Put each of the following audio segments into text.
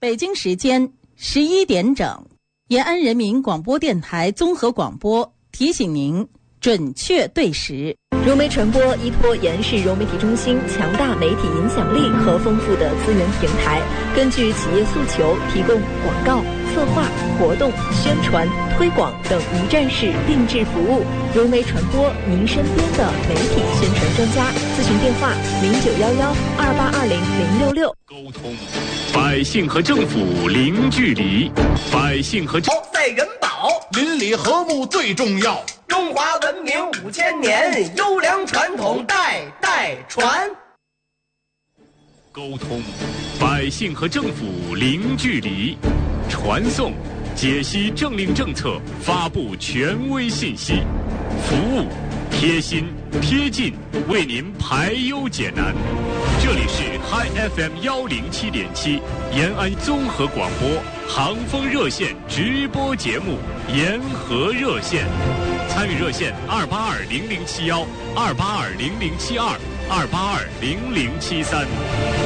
北京时间11点整，延安人民广播电台综合广播提醒您准确对时。 融媒传播依托延安市融媒体中心强大媒体影响力和丰富的资源平台，根据企业诉求提供广告、策划、活动、宣传、推广等一站式定制服务。融媒传播，您身边的媒体宣传专家。咨询电话0911282066。 沟通，百姓和政府零距离，百姓和在人保， 邻里和睦最重要。 中华文明5000年，优良传统代代传。 沟通，百姓和政府零距离，传送，解析政令政策，发布权威信息，服务，贴心贴近，为您排忧解难。这里是 Hi FM 107.7延安综合广播航风热线直播节目延河热线，参与热线2820071、2820072、2820073。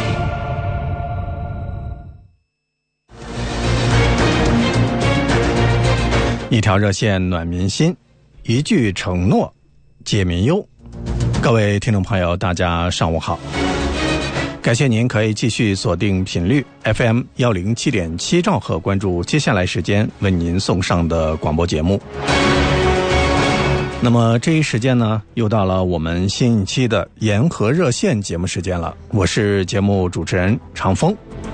一条热线暖民心，一句承诺解民忧。各位听众朋友，大家上午好，感谢您可以继续锁定频率 FM 107.7兆赫，关注接下来时间为您送上的广播节目。那么这一时间呢，又到了我们新一期的延河热线节目时间了，我是节目主持人长风。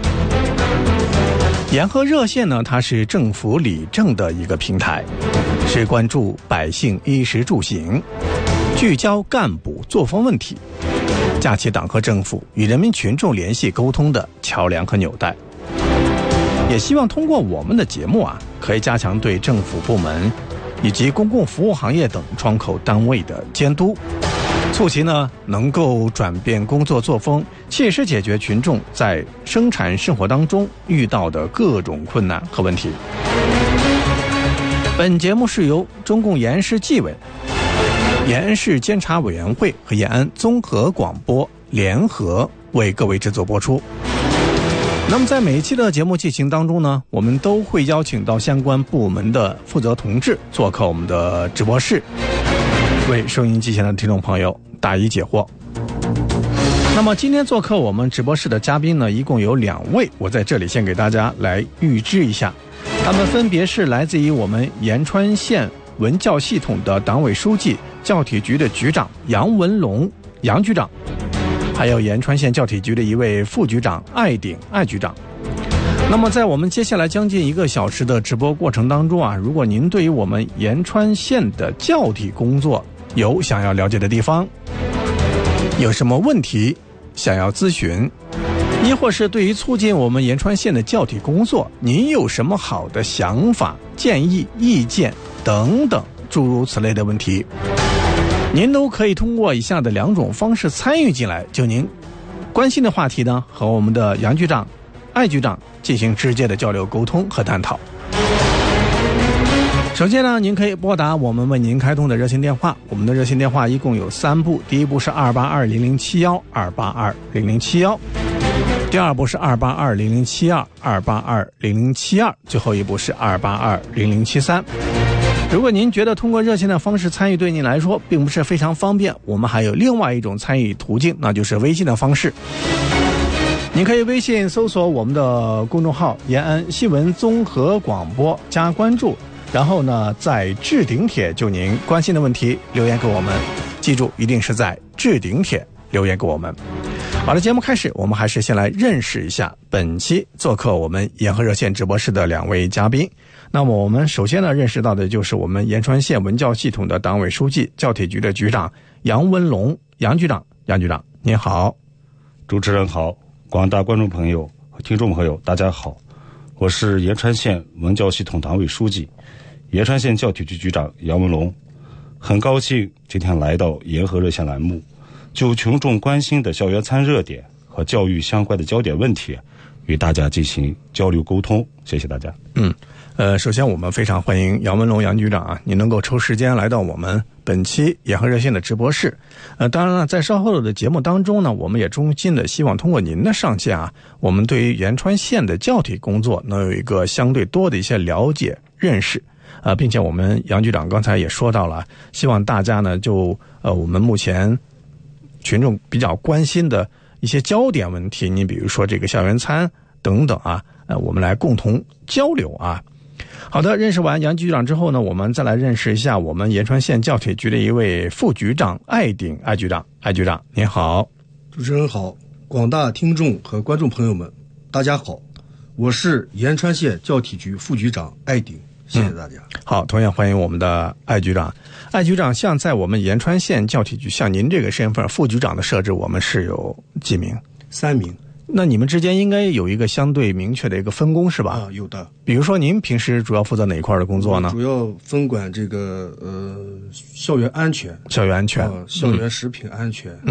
延河热线呢，它是政府理政的一个平台，是关注百姓衣食住行，聚焦干部作风问题，架起党和政府与人民群众联系沟通的桥梁和纽带。也希望通过我们的节目啊，可以加强对政府部门以及公共服务行业等窗口单位的监督，促其呢能够转变工作作风，切实解决群众在生产生活当中遇到的各种困难和问题。本节目是由中共延安市纪委、延安市监察委员会和延安综合广播联合为各位制作播出。那么在每一期的节目进行当中呢，我们都会邀请到相关部门的负责同志做客我们的直播室，为收音机前的听众朋友答疑解惑。那么今天做客我们直播室的嘉宾呢，一共有2位，我在这里先给大家来预知一下，他们分别是来自于我们延川县文教系统的党委书记、教体局的局长杨文龙杨局长，还有延川县教体局的一位副局长艾鼎艾局长。那么在我们接下来将近1个小时的直播过程当中啊，如果您对于我们延川县的教体工作有想要了解的地方，有什么问题想要咨询，亦或是对于促进我们延川县的教体工作，您有什么好的想法、建议、意见等等诸如此类的问题，您都可以通过以下的2种方式参与进来，就您关心的话题呢，和我们的杨局长、艾局长进行直接的交流沟通和探讨。首先呢，您可以拨打我们为您开通的热线电话，我们的热线电话一共有3部，第一部是2820071、2820071，第2部是2820072、2820072，最后一部是2820073。如果您觉得通过热线的方式参与对您来说并不是非常方便，我们还有另外一种参与途径，那就是微信的方式。您可以微信搜索我们的公众号延安新闻综合广播，加关注，然后呢在置顶帖就您关心的问题留言给我们，记住一定是在置顶帖留言给我们。好的，节目开始，我们还是先来认识一下本期做客我们延河热线直播室的2位嘉宾。那么我们首先呢认识到的就是我们延川县文教系统的党委书记、教体局的局长杨文龙杨局长。杨局长您好。 主持人好，广大观众朋友和听众朋友大家好，我是延川县文教系统党委书记、延川县教体局局长杨文龙。很高兴今天来到延河热线栏目，就群众关心的校园餐热点和教育相关的焦点问题与大家进行交流沟通，谢谢大家。 首先我们非常欢迎杨文龙杨局长啊，你能够抽时间来到我们本期野鹤热线的直播室。当然了，在稍后的节目当中呢，我们也衷心的希望通过您的上线啊，我们对于延川县的教体工作能有一个相对多的一些了解认识。并且我们杨局长刚才也说到了，希望大家呢就我们目前群众比较关心的一些焦点问题，你比如说这个校园餐等等啊，我们来共同交流啊。好的，认识完杨局长之后呢，我们再来认识一下我们延川县教体局的一位副局长艾鼎艾局长。艾局长您好。 主持人好，广大听众和观众朋友们大家好，我是延川县教体局副局长艾鼎，谢谢大家。 好，同样欢迎我们的艾局长。艾局长，像在我们延川县教体局，像您这个身份副局长的设置，我们是有几名 ？3名。 那你们之间应该有一个相对明确的一个分工是吧？ 有的。 比如说您平时主要负责哪一块的工作呢？ 主要分管这个校园安全、 校园安全、 校园食品安全、